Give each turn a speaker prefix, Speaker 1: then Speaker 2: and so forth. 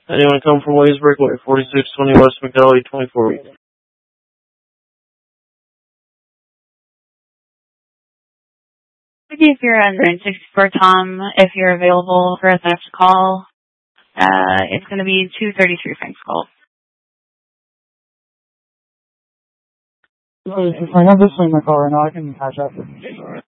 Speaker 1: Anyone come from Ways Breakaway, 4620 West McDowell, 24 weeks.
Speaker 2: If you're under 64, Tom, if you're available for us next call, it's going to be 233 Frank's call.
Speaker 3: I have this in my car right now. I can catch up.